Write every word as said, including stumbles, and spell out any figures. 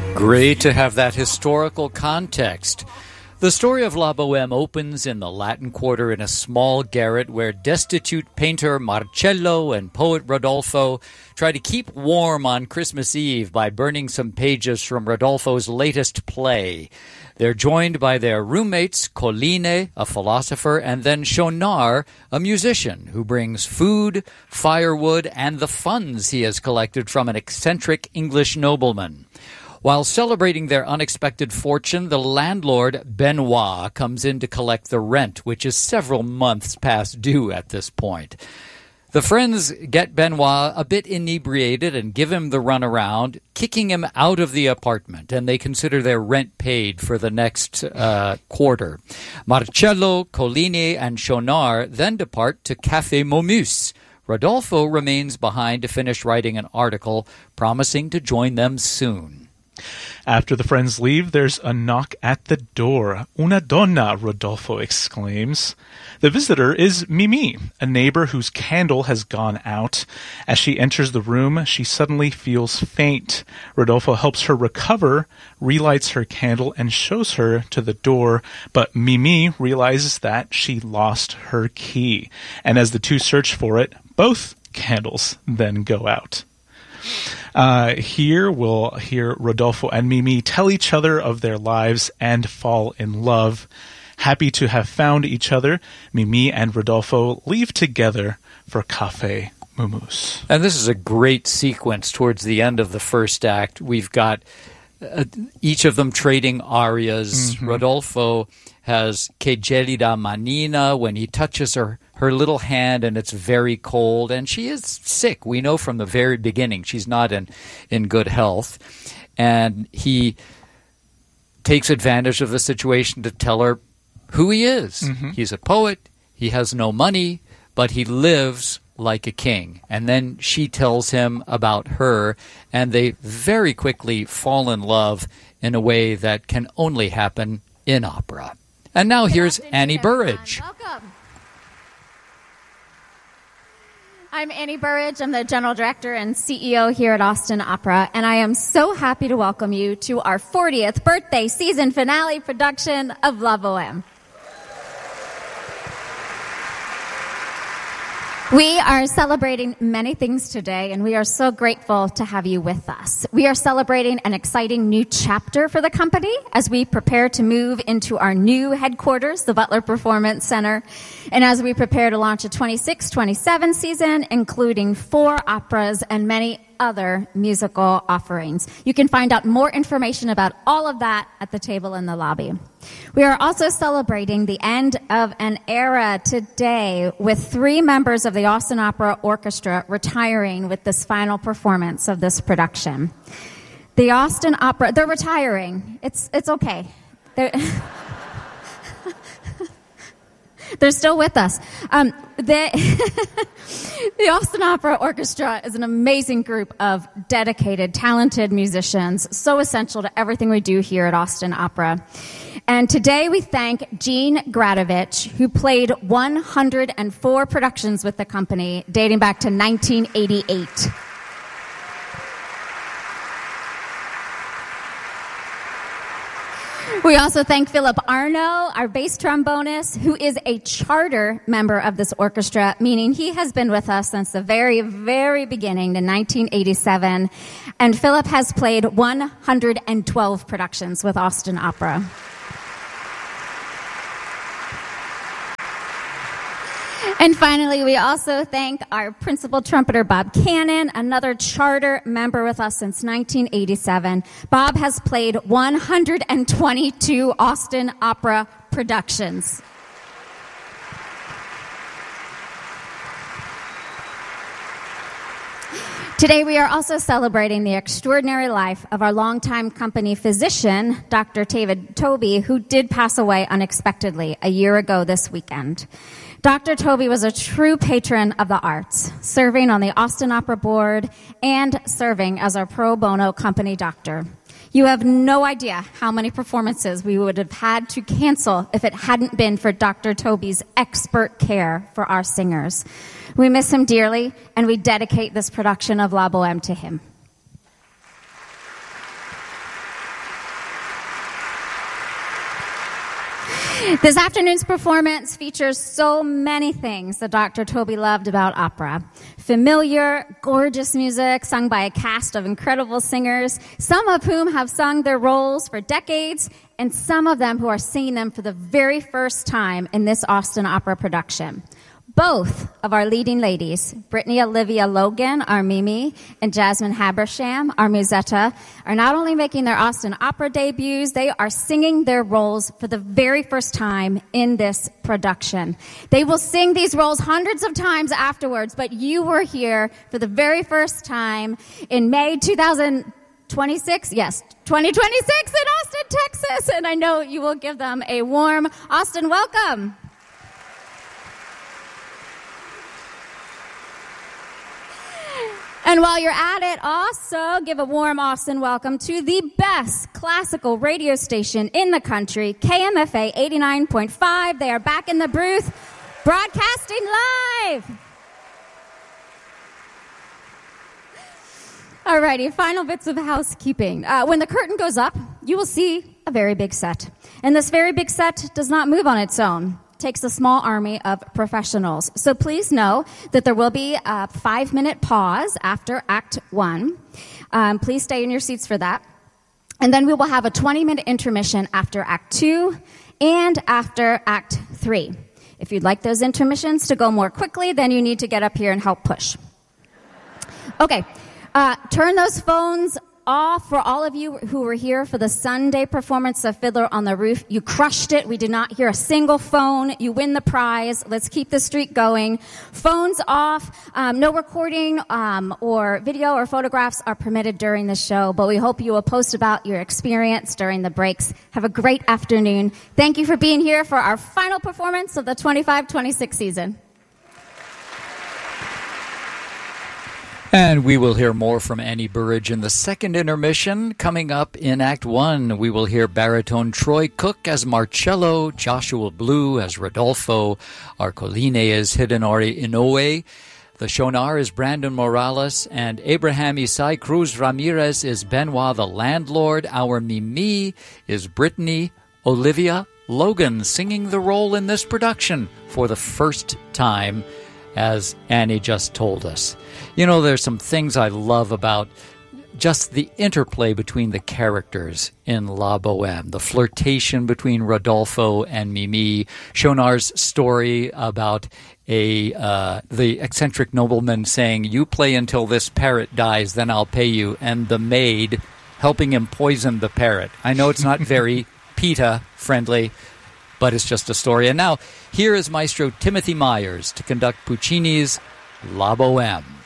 Great to have that historical context. The story of La Bohème opens in the Latin Quarter in a small garret where destitute painter Marcello and poet Rodolfo try to keep warm on Christmas Eve by burning some pages from Rodolfo's latest play. They're joined by their roommates, Colline, a philosopher, and then Schaunard, a musician who brings food, firewood, and the funds he has collected from an eccentric English nobleman. While celebrating their unexpected fortune, the landlord, Benoit, comes in to collect the rent, which is several months past due at this point. The friends get Benoit a bit inebriated and give him the runaround, kicking him out of the apartment, and they consider their rent paid for the next uh, quarter. Marcello, Colline, and Schaunard then depart to Café Momus. Rodolfo remains behind to finish writing an article, promising to join them soon. After the friends leave, there's a knock at the door. Una donna, Rodolfo exclaims. The visitor is Mimi, a neighbor whose candle has gone out. As she enters the room, she suddenly feels faint. Rodolfo helps her recover, relights her candle, and shows her to the door, but Mimi realizes that she lost her key. And as the two search for it, both candles then go out. Uh, here we'll hear Rodolfo and Mimi tell each other of their lives and fall in love. Happy to have found each other, Mimi and Rodolfo leave together for Café Momus. And this is a great sequence towards the end of the first act. We've got uh, each of them trading arias. Mm-hmm. Rodolfo has Che gelida manina when he touches her her little hand and it's very cold, and she is sick. We know from the very beginning she's not in, in good health. And he takes advantage of the situation to tell her who he is. Mm-hmm. He's a poet, he has no money, but he lives like a king. And then she tells him about her, and they very quickly fall in love in a way that can only happen in opera. And now here's Annie Burridge. Welcome. I'm Annie Burridge. I'm the General Director and C E O here at Austin Opera, and I am so happy to welcome you to our fortieth birthday season finale production of La Bohème. We are celebrating many things today, and we are so grateful to have you with us. We are celebrating an exciting new chapter for the company as we prepare to move into our new headquarters, the Butler Performance Center, and as we prepare to launch a twenty-six twenty-seven season, including four operas and many other musical offerings. You can find out more information about all of that at the table in the lobby. We are also celebrating the end of an era today with three members of the Austin Opera Orchestra retiring with this final performance of this production. The Austin Opera, they're retiring. It's it's okay. They're, they're still with us. Um, they, the Austin Opera Orchestra is an amazing group of dedicated, talented musicians, so essential to everything we do here at Austin Opera. And today we thank Gene Gradovich, who played one hundred four productions with the company, dating back to nineteen eighty-eight. We also thank Philip Arno, our bass trombonist, who is a charter member of this orchestra, meaning he has been with us since the very, very beginning in nineteen eighty-seven. And Philip has played one hundred twelve productions with Austin Opera. And finally, we also thank our principal trumpeter, Bob Cannon, another charter member with us since nineteen eighty-seven. Bob has played one hundred twenty-two Austin Opera productions. Today, we are also celebrating the extraordinary life of our longtime company physician, Doctor David Toby, who did pass away unexpectedly a year ago this weekend. Doctor Toby was a true patron of the arts, serving on the Austin Opera Board and serving as our pro bono company doctor. You have no idea how many performances we would have had to cancel if it hadn't been for Doctor Toby's expert care for our singers. We miss him dearly, and we dedicate this production of La Bohème to him. This afternoon's performance features so many things that Doctor Toby loved about opera. Familiar, gorgeous music sung by a cast of incredible singers, some of whom have sung their roles for decades, and some of them who are singing them for the very first time in this Austin Opera production. Both of our leading ladies, Brittany Olivia Logan, our Mimi, and Jasmine Habersham, our Musetta, are not only making their Austin Opera debuts, they are singing their roles for the very first time in this production. They will sing these roles hundreds of times afterwards, but you were here for the very first time in May two thousand twenty-six, yes, twenty twenty-six in Austin, Texas, and I know you will give them a warm Austin welcome. And while you're at it, also give a warm Austin welcome to the best classical radio station in the country, K M F A eighty-nine point five. They are back in the booth, broadcasting live. Alrighty, final bits of housekeeping. Uh, when the curtain goes up, you will see a very big set. And this very big set does not move on its own. Takes a small army of professionals. So please know that there will be a five-minute pause after Act One. Um, please stay in your seats for that. And then we will have a twenty-minute intermission after Act Two and after Act Three. If you'd like those intermissions to go more quickly, then you need to get up here and help push. Okay, uh, turn those phones off for all of you who were here for the Sunday performance of Fiddler on the Roof. You crushed it. We did not hear a single phone. You win the prize. Let's keep the streak going. Phones off. Um, no recording um, or video or photographs are permitted during the show, but we hope you will post about your experience during the breaks. Have a great afternoon. Thank you for being here for our final performance of the twenty-five twenty-six season. And we will hear more from Annie Burridge in the second intermission. Coming up in Act One, we will hear baritone Troy Cook as Marcello, Joshua Blue as Rodolfo, Arcoline as Hidenori Inoue. The Shonar is Brandon Morales, and Abraham Isai Cruz Ramirez is Benoit the Landlord. Our Mimi is Brittany Olivia Logan, singing the role in this production for the first time, as Annie just told us. You know, there's some things I love about just the interplay between the characters in La Boheme, the flirtation between Rodolfo and Mimi, Shonar's story about a uh, the eccentric nobleman saying, "You play until this parrot dies, then I'll pay you," and the maid helping him poison the parrot. I know it's not very PETA-friendly, but it's just a story. And now, here is Maestro Timothy Myers to conduct Puccini's La Boheme.